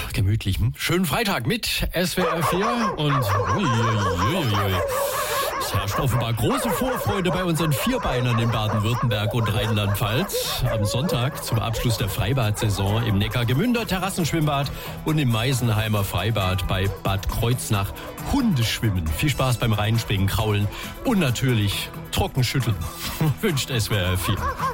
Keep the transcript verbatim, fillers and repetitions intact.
gemütlichem, schönen Freitag mit S W R vier und uiuiuiui. Es herrscht offenbar große Vorfreude bei unseren Vierbeinern in Baden-Württemberg und Rheinland-Pfalz. Am Sonntag zum Abschluss der Freibad-Saison im Neckargemünder Terrassenschwimmbad und im Meisenheimer Freibad bei Bad Kreuznach Hundeschwimmen. Viel Spaß beim Reinspringen, Kraulen und natürlich Trockenschütteln. Wünscht S W R vier.